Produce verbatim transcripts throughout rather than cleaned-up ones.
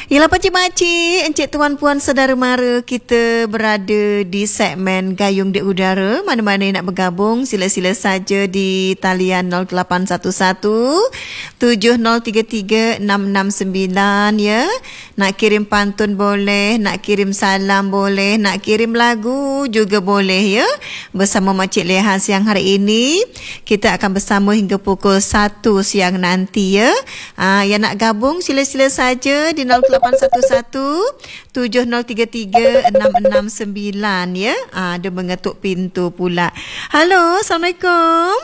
Yalah pakcik-makcik, encik tuan puan saudara mara, kita berada di segmen Gayung di Udara. Mana-mana yang nak bergabung, sila-sila saja di talian nol lapan satu satu tujuh nol tiga tiga enam enam sembilan ya. Nak kirim pantun boleh, nak kirim salam boleh, nak kirim lagu juga boleh ya. Bersama Makcik Leha siang hari ini, kita akan bersama hingga pukul satu siang nanti ya. Ah, yang nak gabung sila-sila saja di nol lapan satu satu tujuh nol tiga tiga enam enam sembilan ya. Ah, dia mengetuk pintu pula. Halo, Assalamualaikum.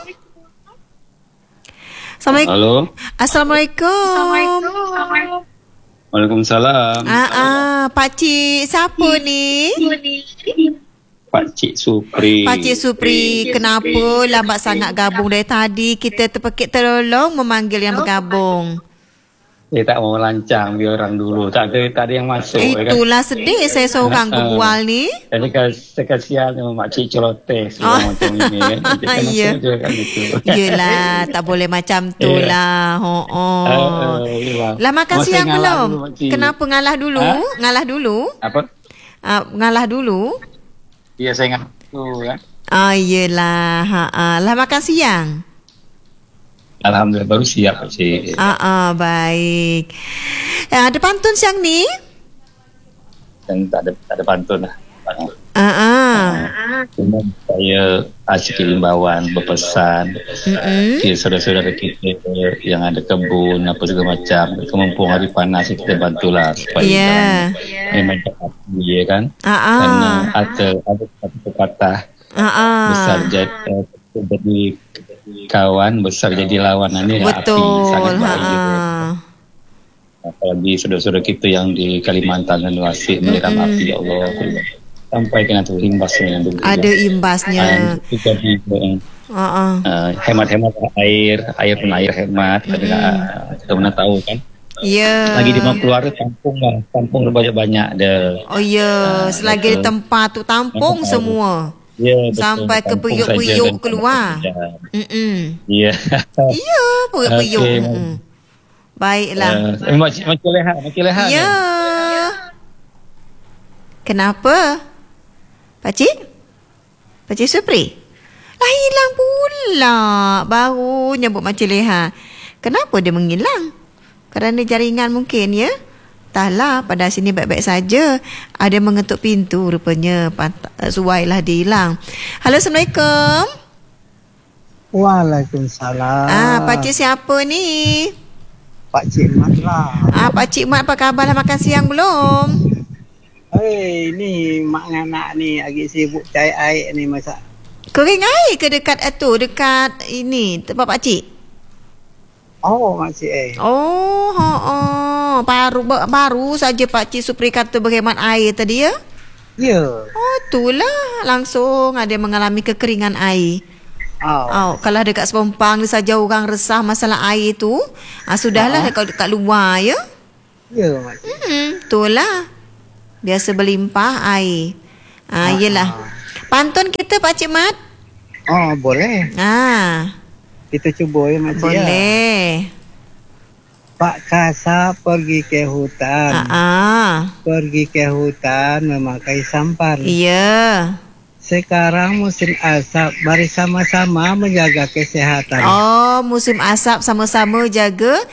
Assalamualaikum. Halo. Assalamualaikum. Assalamualaikum. Waalaikumsalam. Ah, ah, Pakcik siapa ni? Pakcik Supri. Pakcik Supri, kenapa lambat sangat gabung dari tadi? Kita terpekik terlolong memanggil yang bergabung. Dia tak mau lancang biar orang dulu. Tak ada, tak ada yang masuk. Itulah kan? Sedih saya seorang berbual ni. Jadi saya kasihan sama makcik celoteh. Oh. Macam ini kan. Ya. Kan yelah, tak boleh macam tu yeah. lah. Oh, oh. Uh, uh, lah makan siang belum? Dulu, kenapa ngalah dulu? Ha? Ngalah dulu? Apa? Uh, ngalah dulu? Ya, saya ngalah dulu kan. Ah, yelah. Ha, ha. Lah makan siang? Alhamdulillah baru siap Pakcik. Ah, ah, baik. Ya, ada pantun siang ni? Dan tak ada tak ada pantun lah. Ah, ah. Cuma saya asyik imbauan berpesan mm-hmm. ke saudara-saudara kita yang ada kebun apa segala macam. Mumpung hari panas kita bantulah supaya yeah. memang dapat ya kan. Ah, ah. Karena ada ada satu pepatah ah, ah. besar jadi, jadi kawan besar jadi lawan ini betul. Api sangat bahaya. Ha. Apalagi saudara-saudara kita yang di Kalimantan dan Wasik meneram mm-hmm. api ya Allah sampai kena tu imbasnya dulu. Ada imbasnya. Uh, jadi uh, uh, hemat-hemat air, air pun air hemat. Mm-hmm. Uh, kita pernah tahu kan. Ya. Yeah. Lagi di keluarga tampung lah, tampung banyak-banyak dah. Oh ya, yeah. uh, selagi di tempat tu tampung uh, semua. Ya, sampai ke periuk-periuk keluar. Mm-mm. Ya. Ya, periuk-periuk. Okay. Mm. Baiklah. Uh, macam macam Leha, macam Leha. Ya. Kenapa? Pakcik? Pakcik Supri? Lah hilang pula. Baru nyebut macam Leha. Kenapa dia menghilang? Kerana jaringan mungkin ya? Entahlah, pada sini baik-baik saja. Ada mengetuk pintu rupanya. Suailah dia hilang. Halo, Assalamualaikum. Waalaikumsalam. Ah, Pakcik siapa ni? Pakcik Mat lah. Ah, Pakcik Mat, apa khabar lah, makan siang belum? Hei, ni mak dengan anak ni lagi sibuk cari air ni masak. Kering air ke dekat itu? Dekat ini, tempat Pakcik? Oh, makcik eh. Oh, oh, oh. Baru baru saja Pakcik Supri kata berhemat air tadi ya? Ya. Oh, itulah. Langsung ada mengalami kekeringan air. Oh. Oh, kalau dekat Sepompang ni saja orang resah masalah air tu. Ah, sudahlah dekat, dekat luar ya? Ya, makcik. Hmm, itulah. Biasa berlimpah air. Ah, ah yelah. Ah. Pantun kita Pakcik Mat? Oh, boleh. Ah. Kita cuba ya makcik. Boleh. Ya. Pak Kasa pergi ke hutan. Uh-uh. Pergi ke hutan memakai sampan. Iya. Sekarang musim asap, mari sama-sama menjaga kesehatan. Oh, musim asap sama-sama jaga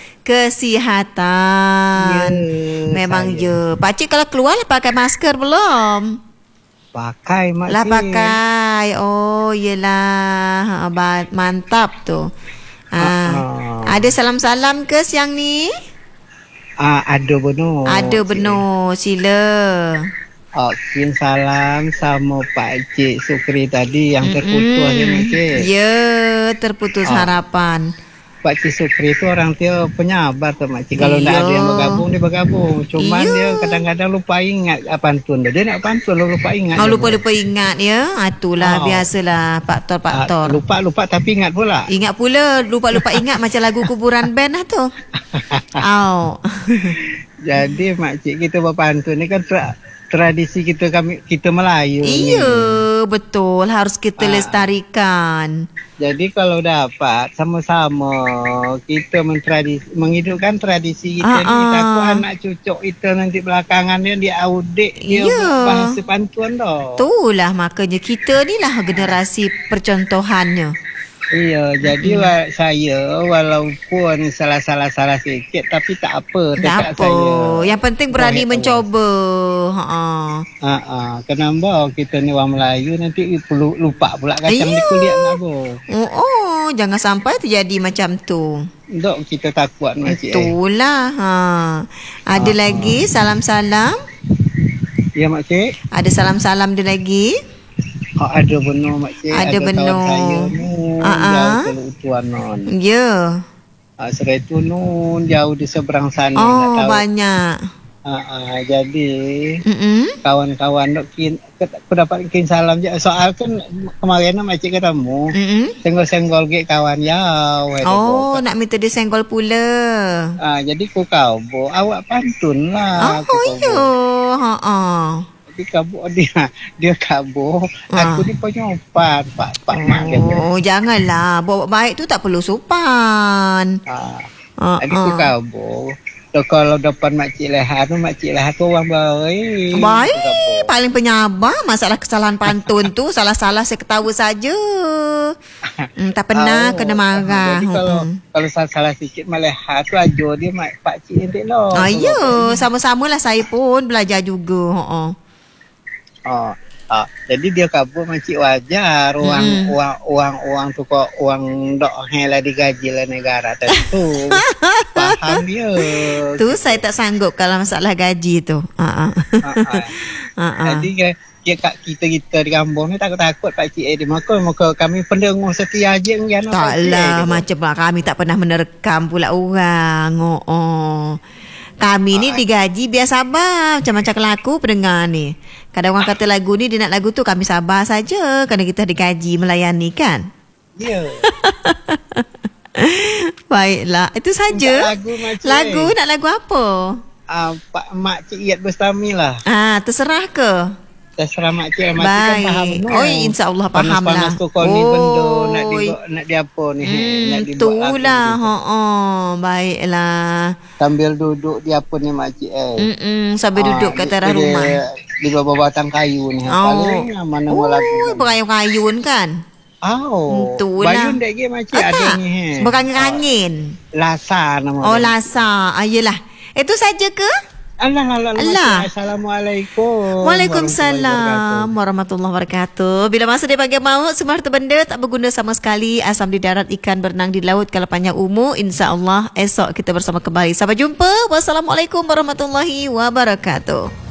kesihatan. Ya, memang je. Pakcik kalau keluar pakai masker belum? Pakai makcik. Lah pakai. Oh, yelah. Mantap tu. Ah, uh, ada salam-salam ke siang ni? Ah, ada benar. Ada benar. Sila. Okey, salam sama Pak Cik Supri tadi yang terputus ya makcik. Ya, terputus ah. harapan. Pak Cik Supri tu orang dia penyabar tu makcik. Kalau tak ada yang bergabung, dia bergabung. Cuma dia kadang-kadang lupa ingat pantun dia. Dia nak pantun lupa ingat. Oh, lupa-lupa ingat ya. Itulah oh. biasalah Pak Tor. Lupa-lupa tapi ingat pula. Ingat pula, lupa-lupa ingat macam lagu kuburan band lah tu. Oh. Jadi makcik kita berpantun ni kan tradisi kita kami kita Melayu ni. Iya, betul. Harus kita Ah. lestarikan. Jadi kalau dapat sama-sama kita mentradisi, menghidupkan tradisi kita Ah, ni, ah. takut anak cucuk kita nanti belakangan dia dia audit dia Ya. bahasa pantun dah. Itulah makanya kita ni lah generasi percontohannya. Iya, jadi Hmm. wa- saya walaupun salah-salah-salah sikit tapi tak apa Tak tekad apa. saya. Yang penting berani Boleh mencoba. Ha. Ha ah, kenapa kita ni orang Melayu nanti perlu lupa pula kacang Iya. di kulit nak apa. Oh, oh, jangan sampai terjadi macam tu. Dok kita takut macam eh. Itulah. Ha. Ada lagi salam-salam? Ya makcik. Ada salam-salam dia lagi? Oh, ada benar makcik. Ada benar. Kawan saya nun Ah, ah. jauh ke Lutuan nun. Ya. Ah, serai tu nun jauh di seberang sana nak Oh, tahu. banyak. Ah, ah, jadi Mm-mm. kawan-kawan dok kin aku dapat kin salam je. Soal kan kemarin nak makcik ketemu. Mm-mm. Senggol-senggol ke kawan jauh. ada Oh, bawa. nak minta dia senggol pula. Ah, jadi ku kau bo awak pantun lah. Oh, ya. Ha ah. Jadi kabur dia dia kabur. Ah. Aku ni penyopan pak pak mak dia. Oh, janganlah. Bawa baik tu tak perlu sopan. Ah. Ha Jadi ku kabur. So, kalau depan Makcik Lehat tu, Makcik Lehat tu orang baik. Baik. Ku kabur. Paling penyabar masalah kesalahan pantun tu. Salah-salah saya ketawa saja. Hmm, tak pernah Oh, kena marah. Jadi kalau Hmm. kalau salah-salah sikit Malehat tu ajar dia mak pak cik nanti lah. Ah, ya, sama-samalah saya pun belajar juga. Ha ah. Oh. Ah, jadi dia kabur Makcik wajar orang Mm-mm. orang orang orang tu kok orang dok hela digaji lah negara tentu. Faham dia. Tu saya tak sanggup kalau masalah gaji tu. Ha ah. Ah, ah. Ha ah. Jadi kan dia kat kita-kita di kampung ni takut-takut Pak Cik Edi. Maka, maka kami pendengar setia je kan. Taklah macam lah kami tak pernah menerkam pula orang. Oh, oh. Kami ni digaji biar sabar. Macam-macam kelaku pendengar ni. Kadang orang kata lagu ni dia nak lagu tu kami sabar saja kerana kita digaji melayani kan. Ya. Baiklah, itu saja. Minta lagu, Makcik. Lagu nak lagu apa? Ah, Pak Mak Cik Iyat Bustami lah. Ah, terserah ke? Terserah Mak Cik. Mak Cik kan Baik. faham. No? Oh, insya-Allah faham Panas-panas lah. tu kau ni benda nak Oi. dibuat nak di apa ni. nak Hmm, dibuat itulah. lagu Ha oh, baiklah. sambil duduk di apa ni Mak Cik eh. Mm-mm, sambil duduk kat teras di, rumah. Di bawah batang kayu ni. Oh. Paling mana mau lagu. Oh, berayun-ayun kan? Oh. Itulah. Bayun dek ge Mak Cik Ah, ada tak. ni. he. Berangin-angin. Lasa nama Oh, dia. lasa. Ah, yelah. Itu saja ke? Allah Allah Allah. Allah. Assalamualaikum. Waalaikumsalam warahmatullahi wabarakatuh. Bila masa dia panggil maut, semua harta benda tak berguna sama sekali. Asam di darat, ikan berenang di laut. Kalau panjang umur, insya-Allah esok kita bersama kembali. Sampai jumpa. Wassalamualaikum warahmatullahi wabarakatuh.